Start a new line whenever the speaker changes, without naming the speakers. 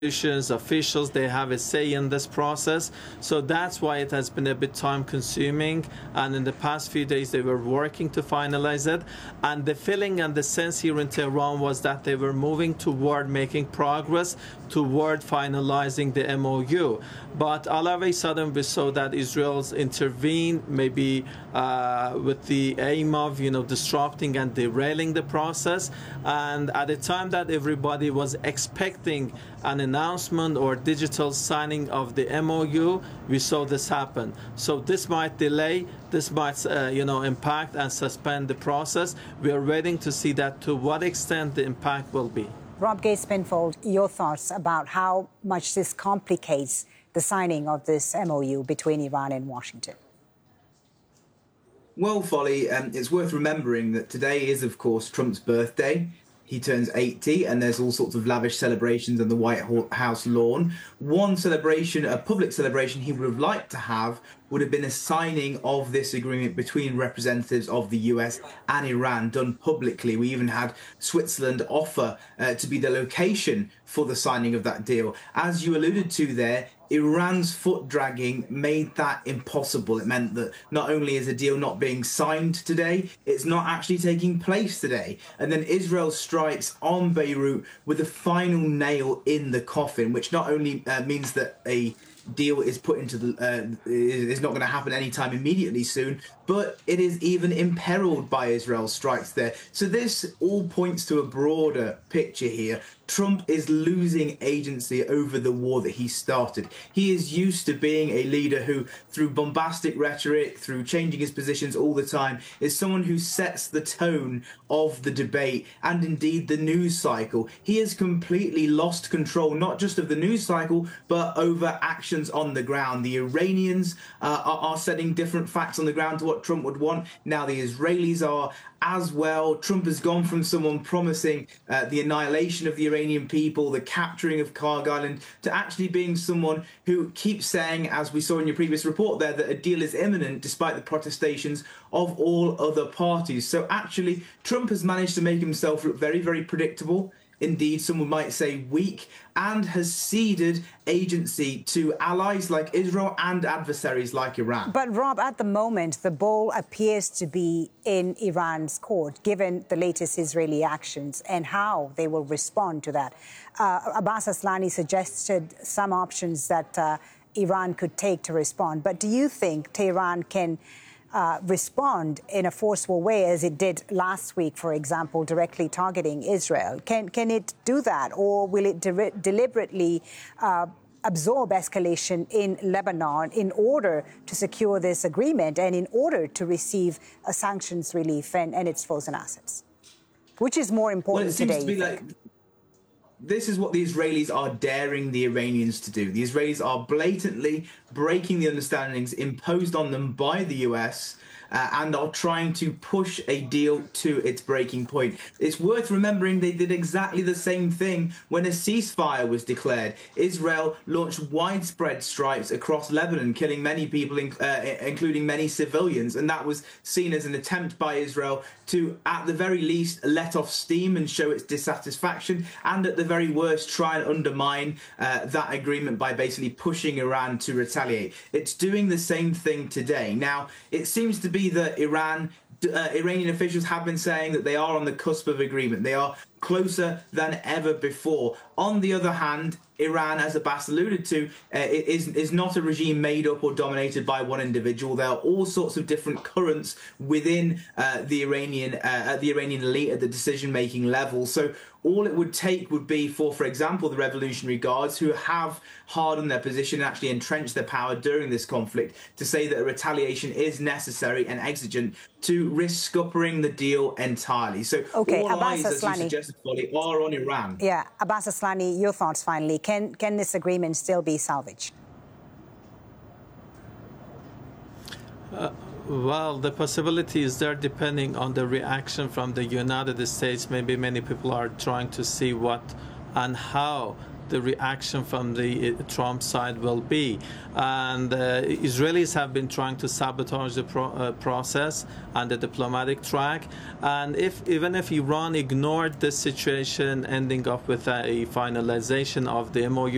officials, they have a say in this process. So that's why it has been a bit time consuming, and in the past few days they were working to finalize it, and the feeling and the sense here in Tehran was that they were moving toward making progress toward finalizing the MOU. But all of a sudden we saw that Israel's intervened, maybe with the aim of disrupting and derailing the process, and at the time that everybody was expecting an announcement or digital signing of the MOU, we saw this happen. So this might delay, this might impact and suspend the process. We are waiting to see that to what extent the impact will be.
Rob Gase-Pinfold, your thoughts about how much this complicates the signing of this MOU between Iran and Washington?
Well, Folly, it's worth remembering that today is, of course, Trump's birthday. He turns 80, and there's all sorts of lavish celebrations on the White House lawn. One celebration, a public celebration he would have liked to have, would have been a signing of this agreement between representatives of the US and Iran done publicly. We even had Switzerland offer to be the location for the signing of that deal. As you alluded to there, Iran's foot dragging made that impossible. It meant that not only is a deal not being signed today, it's not actually taking place today. And then Israel strikes on Beirut with the final nail in the coffin, which not only means that a deal is put into the is not going to happen anytime immediately soon, but it is even imperiled by Israel's strikes there. So this all points to a broader picture here. Trump is losing agency over the war that he started. He is used to being a leader who, through bombastic rhetoric, through changing his positions all the time, is someone who sets the tone of the debate and indeed the news cycle. He has completely lost control, not just of the news cycle, but over actions on the ground. The Iranians are setting different facts on the ground to what Trump would want. Now the Israelis are as well. Trump has gone from someone promising the annihilation of the Iranian people, the capturing of Karg Island, to actually being someone who keeps saying, as we saw in your previous report there, that a deal is imminent despite the protestations of all other parties. So actually, Trump has managed to make himself look very, very predictable. Indeed, someone might say weak, and has ceded agency to allies like Israel and adversaries like Iran.
But Rob, at the moment, the ball appears to be in Iran's court, given the latest Israeli actions and how they will respond to that. Abbas Aslani suggested some options that Iran could take to respond. But do you think Tehran can respond in a forceful way, as it did last week, for example, directly targeting Israel? Can it do that, or will it deliberately absorb escalation in Lebanon in order to secure this agreement and in order to receive a sanctions relief and its frozen assets? Which is more important today?
This is what the Israelis are daring the Iranians to do. The Israelis are blatantly breaking the understandings imposed on them by the US and are trying to push a deal to its breaking point. It's worth remembering they did exactly the same thing when a ceasefire was declared. Israel launched widespread strikes across Lebanon, killing many people, including many civilians, and that was seen as an attempt by Israel to, at the very least, let off steam and show its dissatisfaction, and at the very worst, try and undermine that agreement by basically pushing Iran to retaliate. It's doing the same thing today. Now, it seems to be that Iranian officials have been saying that they are on the cusp of agreement. They are closer than ever before. On the other hand, Iran, as Abbas alluded to, is not a regime made up or dominated by one individual. There are all sorts of different currents within the Iranian elite at the decision-making level. So all it would take would be for example, the Revolutionary Guards, who have hardened their position and actually entrenched their power during this conflict, to say that a retaliation is necessary and exigent to risk scuppering the deal entirely. So
okay,
all
Abbas
eyes, as you suggested, Folly, are on Iran.
Yeah, Abbas Aslani, your thoughts finally. Can this agreement still be salvaged?
Well, the possibility is there depending on the reaction from the United States. Maybe many people are trying to see what and how the reaction from the Trump side will be. And Israelis have been trying to sabotage the process and the diplomatic track. And even if Iran ignored this situation, ending up with a finalization of the MOU,